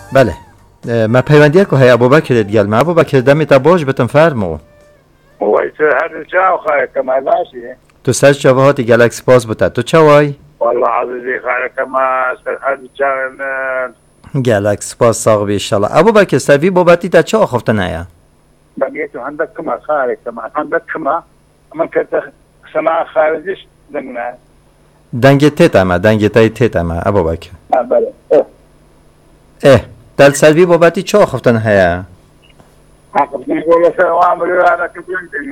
بله ما پیوندی که های ابوبکر دیگه ما ابوبکر دمی تا باش بتن فرمو وایت هر جاو خاله كما لاشي تو سر جواهات گالاکسی پاس بوده تو چوای والله عزيزي خاله كما سر هر جاو گالاکسی پاس صاحب ان شاء الله ابوبکر سوی بابتی تا چه خفته نه بقيتوا عندك كما خاله كما عندك كما ما كنت سماع خارجيش دمنا دنگ تیت اما ابوبکر بله دل سوی بابتی چه خفته نه عقب نقول سوامر هذا كبير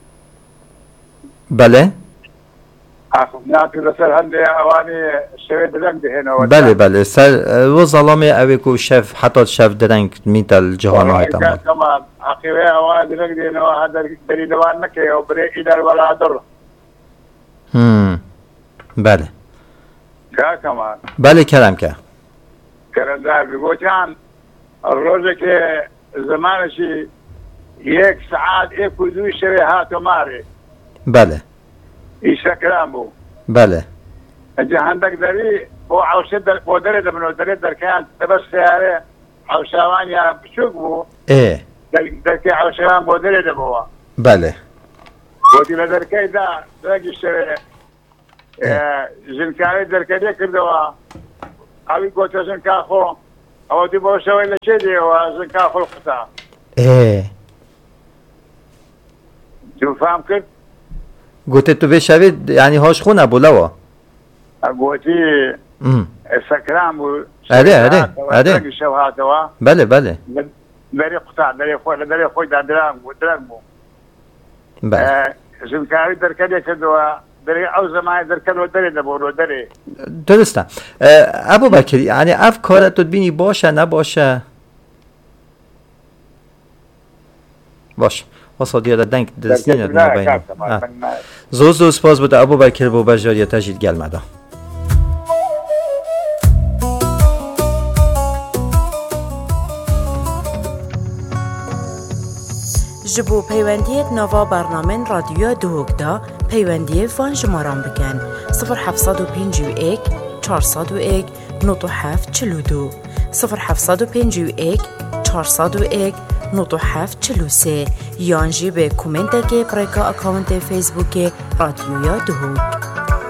بله عقب ناكل سر هندي اواني شوية درنگ هنا بله سر و ظلامه اوی کو شف حتی شف درنگ میتل جهان های تمام كمان عقبه اواني درنگ هنا هذا دري دوان نكي او بري ادار ولا در بله كمان بله کرم که دار بيقولان الروزه که زمانشي یک ساعت یک وزوی شوی هاتو ماری بله ایشا کرامو بله اجا هندک داری بو عوشه در بودره دمنو داره در کان تبس سیاره عوشوان یا بشوک بو در که عوشوان بودره دبوا بله بودی لدر که دا درگی شوی جنکاری در که دی کردوا اوی گوتا جنکا خو او دی بو شوی لچه دی و جنکا خو القطا شو فهم کرد؟ گوته تو بشوید یعنی هاش خونه بولوا گوتی سکرام بود اره شوهاتوا بله داری قطع داری خوی در درنگ بود بله زنکاری در کده کدوا داری او زمانی در کدوا داری دبورو داری درسته ابوبکر یعنی اف کارت تو بینی باشه نباشه باشه واسه دیگه دنگ دستین نباید زوز سپاس بوده ابوبکر بو بجاری تجید گلمدا جبو پیوندیت نوا برنامه رادیو دوگدا پیوندی فان شماران بکن 0751 401 9742 0751 401 9743 یانجی به کومنت که پریکا اکاونت فیسبوک رادیو دوگ